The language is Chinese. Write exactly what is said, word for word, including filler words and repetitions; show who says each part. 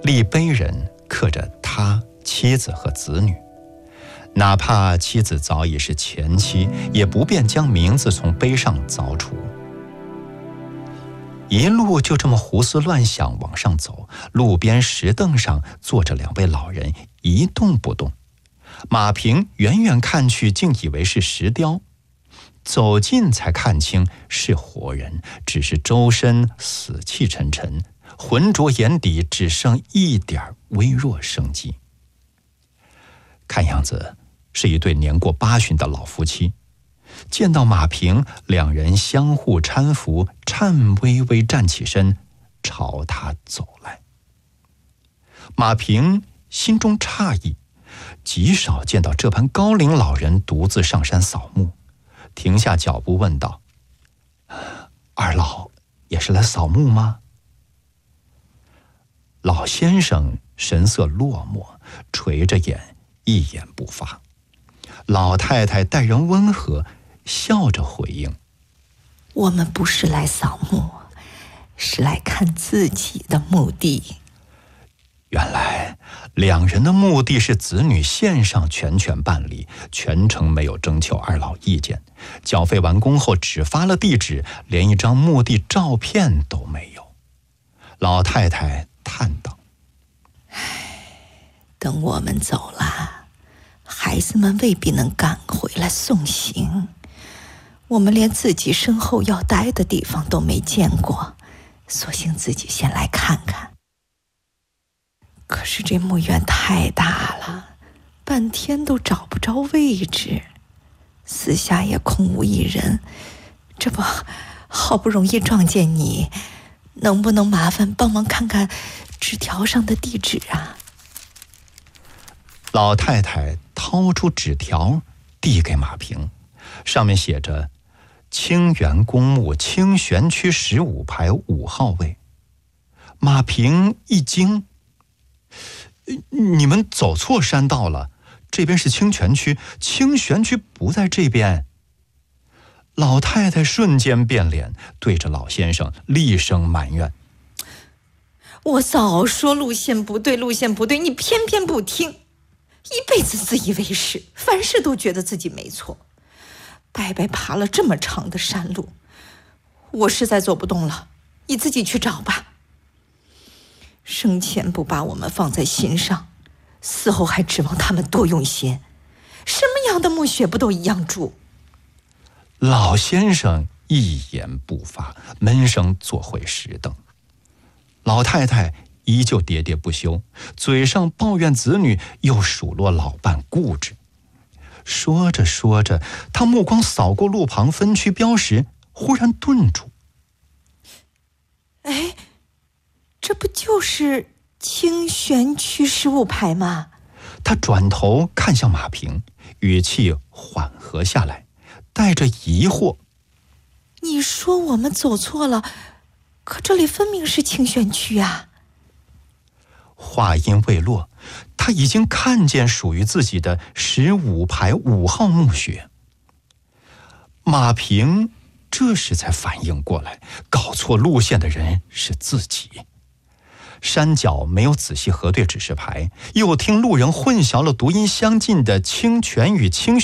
Speaker 1: 立碑人刻着他、妻子和子女，哪怕妻子早已是前妻，也不便将名字从碑上凿除。一路就这么胡思乱想往上走，路边石凳上坐着两位老人，一动不动。马平远远看去，竟以为是石雕，走近才看清是活人，只是周身死气沉沉，浑浊眼底只剩一点微弱生机。看样子是一对年过八旬的老夫妻。见到马平，两人相互搀扶，颤巍巍站起身，朝他走来。马平心中诧异，极少见到这般高龄老人独自上山扫墓，停下脚步问道：“二老也是来扫墓吗？”老先生神色落寞，垂着眼，一言不发。老太太待人温和，笑着回应：“
Speaker 2: 我们不是来扫墓，是来看自己的墓地。”
Speaker 1: 原来两人的目的是子女线上全权办理，全程没有征求二老意见，缴费完工后只发了地址，连一张墓地照片都没有。老太太叹道：“
Speaker 2: 等我们走了，孩子们未必能赶回来送行，我们连自己身后要待的地方都没见过，索性自己先来看看。可是这墓园太大了，半天都找不着位置，四下也空无一人，这不好不容易撞见你，能不能麻烦帮忙看看纸条上的地址啊？”
Speaker 1: 老太太掏出纸条递给马平，上面写着清源公墓清玄区十五排五号位。马平一惊：“你们走错山道了，这边是清泉区，清玄区不在这边。”老太太瞬间变脸，对着老先生厉声埋怨：“
Speaker 2: 我早说路线不对，路线不对，你偏偏不听，一辈子自以为是，凡事都觉得自己没错，白白爬了这么长的山路，我实在走不动了，你自己去找吧。生前不把我们放在心上，死后还指望他们多用心，什么样的墓穴不都一样住？”
Speaker 1: 老先生一言不发，闷声坐回石凳。老太太依旧喋喋不休，嘴上抱怨子女，又数落老伴固执。说着说着，他目光扫过路旁分区标识，忽然顿住。
Speaker 2: 哎，这不就是清玄区十五排吗？
Speaker 1: 他转头看向马平，语气缓和下来，带着疑惑：“
Speaker 2: 你说我们走错了，可这里分明是清玄区啊！”
Speaker 1: 话音未落，他已经看见属于自己的十五排五号墓穴。马平这时才反应过来，搞错路线的人是自己。山脚没有仔细核对指示牌，又听路人混淆了读音相近的清泉与清